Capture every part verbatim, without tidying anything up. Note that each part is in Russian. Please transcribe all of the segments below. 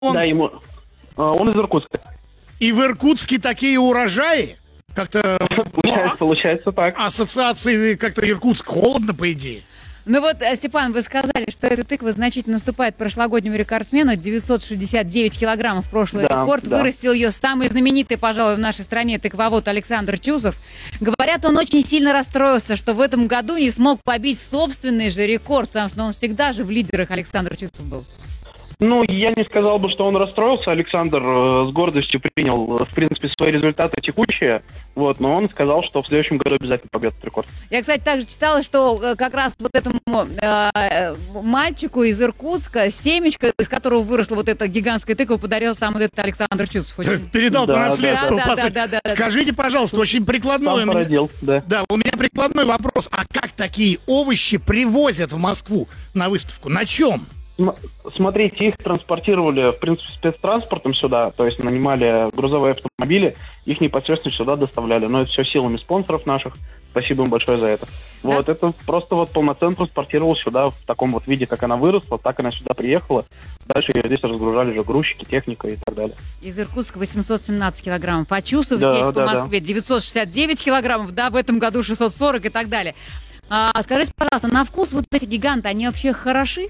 Он... Да, ему... Он из Иркутска. И в Иркутске такие урожаи? Как-то... Получается, получается так. Ассоциации как-то Иркутск холодно, по идее. Ну вот, Степан, вы сказали, что эта тыква значительно уступает прошлогоднему рекордсмену. девятьсот шестьдесят девять килограммов прошлый да, рекорд. Да. Вырастил ее самый знаменитый, пожалуй, в нашей стране тыквовод Александр Чусов. Говорят, он очень сильно расстроился, что в этом году не смог побить собственный же рекорд, потому что он всегда же в лидерах Александр Чусов был. Ну, я не сказал бы, что он расстроился. Александр э, с гордостью принял, в принципе, свои результаты текущие. Вот, но он сказал, что в следующем году обязательно побьет этот рекорд. Я, кстати, также читала, что э, как раз вот этому э, мальчику из Иркутска семечко, из которого выросла вот эта гигантская тыква, подарил сам вот этот Александр Чусов. Очень... Передал да, по наследству. Да, по да, да, да, да, Скажите, пожалуйста, очень прикладной... Сам породил, да. Да, у меня прикладной вопрос. А как такие овощи привозят в Москву на выставку? На чем? Смотрите, их транспортировали, в принципе, спецтранспортом сюда, то есть нанимали грузовые автомобили, их непосредственно сюда доставляли. Но это все силами спонсоров наших. Спасибо им большое за это. Да. Вот, это просто вот полноценно транспортировалось сюда в таком вот виде, как она выросла, так она сюда приехала. Дальше ее здесь разгружали уже грузчики, техника и так далее. Из Иркутска восемьсот семнадцать килограммов. По Чусов да, здесь, да, по Москве, да. девятьсот шестьдесят девять килограммов, да, в этом году шестьсот сорок и так далее. А, скажите, пожалуйста, на вкус вот эти гиганты, они вообще хороши?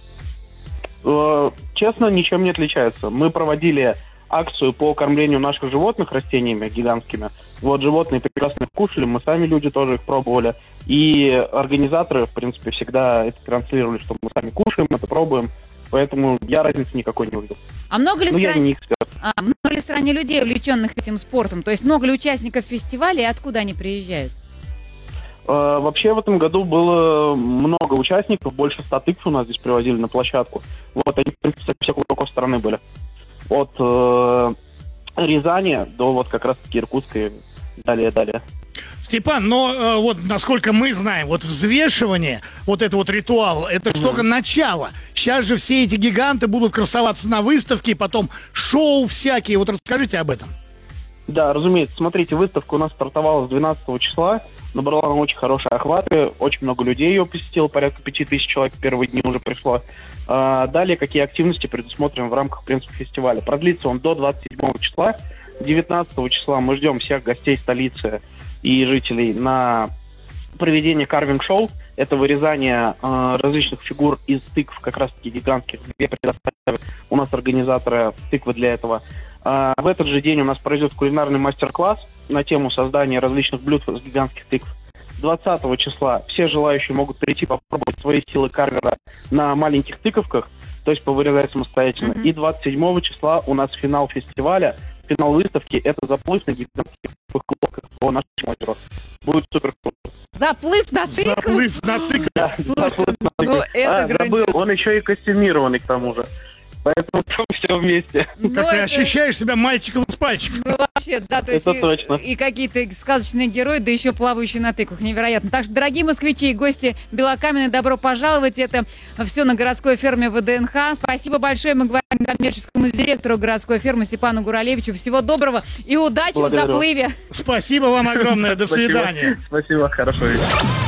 Честно, ничем не отличается. Мы проводили акцию по кормлению наших животных растениями гигантскими. Вот животные прекрасно их кушали, мы сами люди тоже их пробовали. И организаторы, в принципе, всегда это транслировали, что мы сами кушаем, это пробуем. Поэтому я разницы никакой не увидел. А много ли, ну, стран... я не эксперт. а, много ли в стране людей, увлеченных этим спортом? То есть много ли участников фестиваля и откуда они приезжают? Вообще в этом году было много участников, больше ста тыкв у нас здесь привозили на площадку. Вот они, в принципе, со всех уголков страны были. От э, Рязани до вот как раз-таки Иркутска и далее-далее. Степан, но э, вот насколько мы знаем, вот взвешивание, вот это вот ритуал, это mm-hmm. только начало. Сейчас же все эти гиганты будут красоваться на выставке, потом шоу всякие. Вот расскажите об этом. Да, разумеется. Смотрите, выставка у нас стартовала с двенадцатого числа. Набрала она очень хорошие охваты, очень много людей ее посетило, порядка пяти тысяч человек в первые дни уже пришло. А далее, какие активности предусмотрены в рамках, в принципе, фестиваля. Продлится он до двадцать седьмого числа. девятнадцатого числа мы ждем всех гостей столицы и жителей на проведение карвинг-шоу. Это вырезание э, различных фигур из тыкв, как раз-таки гигантских, где предоставят у нас организаторы тыквы для этого. А в этот же день у нас пройдет кулинарный мастер-класс на тему создания различных блюд из гигантских тыкв. двадцатого числа все желающие могут прийти попробовать свои силы карвера на маленьких тыковках, то есть повырезать самостоятельно. Mm-hmm. И двадцать седьмого числа у нас финал фестиваля, финал выставки, это заплыв на гигантских лодках по нашему озеру. Будет супер круто. Заплыв на тыкву? Заплыв на тыкву. Да, слушай, ну это а, забыл, он еще и костюмированный к тому же. Поэтому там все вместе. Ну, как это... ты ощущаешь себя мальчиком с пальчиком. Ну, вообще, да, то есть это и, точно. И какие-то сказочные герои, да еще плавающие на тыквах. Невероятно. Так что, дорогие москвичи и гости Белокаменной, добро пожаловать. Это все на городской ферме ВДНХ. Спасибо большое. Мы говорим коммерческому директору городской фермы Степану Гуралевичу. Всего доброго и удачи Благодарю. в заплыве. Спасибо вам огромное. До свидания. Спасибо. Хорошего вечера.